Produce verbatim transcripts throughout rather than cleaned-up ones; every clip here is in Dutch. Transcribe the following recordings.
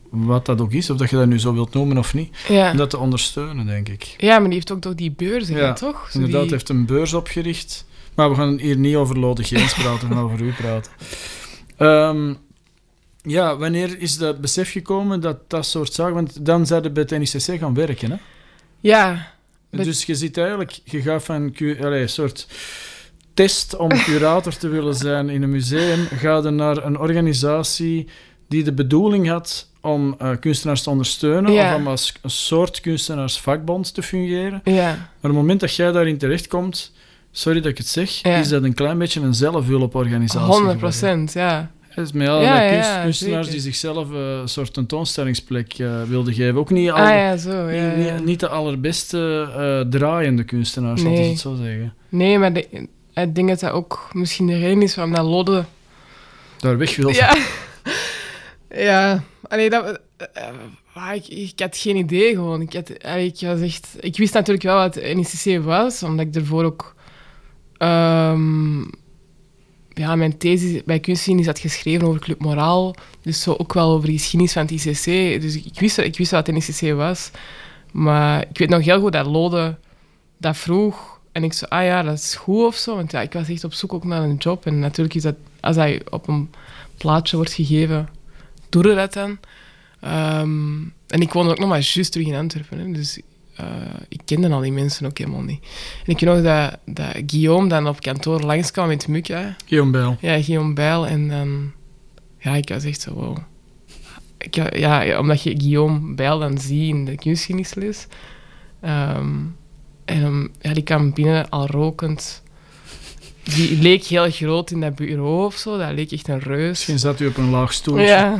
wat dat ook is, of dat je dat nu zo wilt noemen of niet, Ja. om dat te ondersteunen, denk ik. Ja, maar die heeft ook toch die beurzen, Ja, toch? Zo inderdaad, die... heeft een beurs opgericht. Maar we gaan hier niet over Lode Geens praten, we gaan over u praten. Um, ja, wanneer is dat besef gekomen dat dat soort zaken... Want dan zijn we bij het N I C C gaan werken, hè? Ja. Bet... Dus je zit eigenlijk... Je gaat van allez, een soort test om curator te willen zijn in een museum, ga je naar een organisatie die de bedoeling had om uh, kunstenaars te ondersteunen, ja. of om als een soort kunstenaarsvakbond te fungeren. Ja. Maar op het moment dat jij daarin terechtkomt, sorry dat ik het zeg, ja. is dat een klein beetje een zelfhulporganisatie. honderd procent, ja. Het is met allerlei ja, kunst, ja, kunstenaars zeker. Die zichzelf uh, een soort tentoonstellingplek uh, wilden geven. Ook niet, al, ah, ja, zo, ja, niet, ja. niet, niet de allerbeste uh, draaiende kunstenaars, nee. Laten we het zo zeggen. Nee, maar de, ik denk dat dat ook misschien de reden is waarom dat Lode... daar weg wil. Ja. ja. Allee, dat... Uh, ik, ik had geen idee gewoon. Ik, had, allee, ik, was echt, ik wist natuurlijk wel wat N I C C was, omdat ik ervoor ook... Um, ja, mijn thesis bij kunstgeschiedenis had geschreven over Club Moraal. Dus zo ook wel over de geschiedenis van het I C C. Dus ik wist, ik wist wat het N I C C was. Maar ik weet nog heel goed dat Lode dat vroeg. En ik zei, ah ja, dat is goed of zo. Want ja, ik was echt op zoek ook naar een job. En natuurlijk is dat, als hij op een plaatje wordt gegeven, doe je dat dan. Um, en ik woonde ook nog maar juist terug in Antwerpen. Hè. Dus uh, ik kende al die mensen ook helemaal niet. En ik weet nog dat, dat Guillaume dan op kantoor langskwam met Mukka. Guillaume Bijl. Ja, Guillaume Bijl. En dan... Ja, ik was echt zo, wow. Ik, ja, ja, omdat je Guillaume Bijl dan ziet in de kunstgeschiedenisles. Um, en um, ja, die kwam binnen al rokend. Die leek heel groot in dat bureau of zo. Dat leek echt een reus. Misschien zat u op een laag stoeltje. Ja.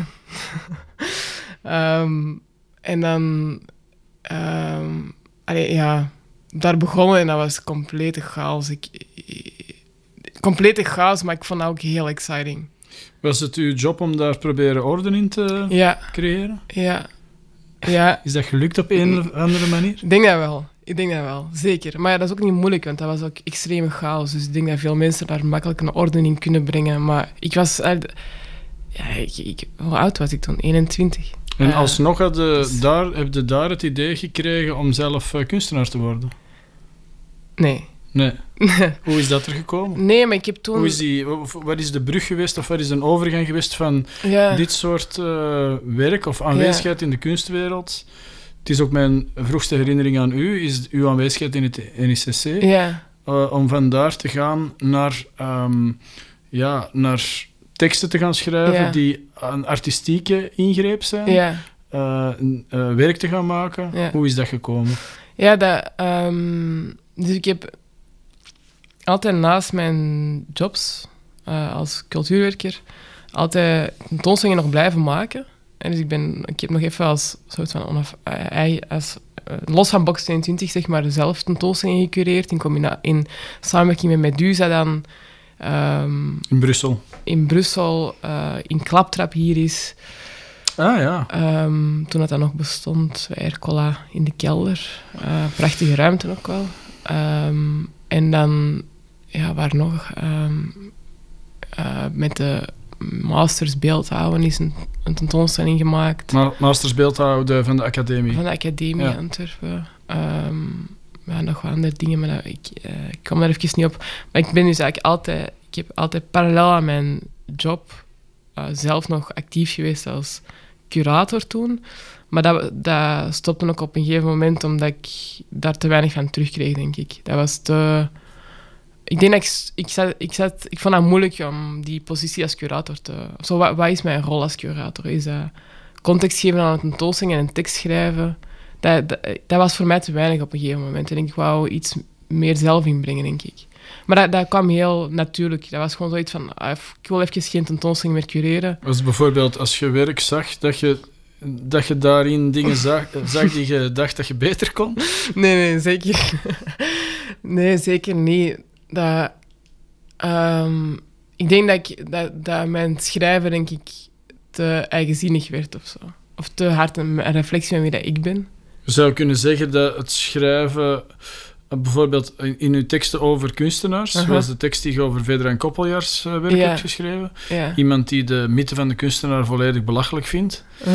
um, en dan... Um, allee, ja, daar begonnen en dat was complete chaos. Ik, ik, complete chaos, maar ik vond dat ook heel exciting. Was het uw job om daar proberen orde in te ja. creëren? Ja. ja. Is dat gelukt op een of andere manier? Ik denk dat wel. Ik denk dat wel, zeker. Maar ja, dat is ook niet moeilijk, want dat was ook extreme chaos. Dus ik denk dat veel mensen daar makkelijk een orde in kunnen brengen. Maar ik was... Ja, ik, ik, hoe oud was ik toen? eenentwintig. En alsnog had je dus... daar, heb je daar het idee gekregen om zelf uh, kunstenaar te worden? Nee. Nee. Hoe is dat er gekomen? Nee, maar ik heb toen... Hoe is die, wat is de brug geweest, of wat is een overgang geweest van ja. dit soort uh, werk of aanwezigheid ja. in de kunstwereld? Het is ook mijn vroegste herinnering aan u, is uw aanwezigheid in het N I C C. Ja. Uh, om van daar te gaan naar, um, ja, naar teksten te gaan schrijven ja. die een artistieke ingreep zijn. Ja. Uh, uh, werk te gaan maken. Ja. Hoe is dat gekomen? Ja, dat... Um, dus ik heb altijd naast mijn jobs uh, als cultuurwerker altijd tentoonstellingen nog blijven maken. En dus ik, ben, ik heb nog even als soort van onaf, uh, als, uh, los van Box tweeëntwintig zeg maar zelf tentoonstellingen gecureerd in, combina- in samenwerking met Medusa dan. Um, in Brussel. In Brussel, uh, in Klaptrap hier is. Ah ja. Um, toen dat, dat nog bestond, bij Ercola in de kelder. Uh, prachtige ruimte ook wel. Um, en dan, ja, waar nog? Um, uh, met de Masters Beeldhouden is een, een tentoonstelling gemaakt. Ma- Masters Beeldhouden van de academie. Van de academie ja. Antwerpen. Um, ja, nog wat andere dingen, maar dat, ik, uh, ik kom daar even niet op. Maar ik ben dus eigenlijk altijd... Ik heb altijd parallel aan mijn job uh, zelf nog actief geweest als curator toen. Maar dat, dat stopte ook op een gegeven moment omdat ik daar te weinig van terugkreeg, denk ik. Dat was te... Ik denk dat ik... Ik, zat, ik, zat, ik vond het moeilijk om die positie als curator te... Zo, wat, wat is mijn rol als curator? Is dat context geven aan een tentoonstelling en een tekst schrijven? Dat, dat, dat was voor mij te weinig op een gegeven moment. En ik wou iets meer zelf inbrengen, denk ik. Maar dat, dat kwam heel natuurlijk. Dat was gewoon zoiets van... Ah, ik wil even geen tentoonstelling meer cureren. Was bijvoorbeeld als je werk zag, dat je, dat je daarin dingen zag, zag die je dacht dat je beter kon? Nee, nee, zeker. Nee, zeker niet. Dat, um, ik denk dat, ik, dat, dat mijn schrijven, denk ik, te eigenzinnig werd of zo. Of te hard een, een reflectie van wie dat ik ben. Je zou kunnen zeggen dat het schrijven... Bijvoorbeeld in uw teksten over kunstenaars, uh-huh. zoals de tekst die je over Vedran Koppeljars uh, werk ja. hebt geschreven. Ja. Iemand die de mythe van de kunstenaar volledig belachelijk vindt.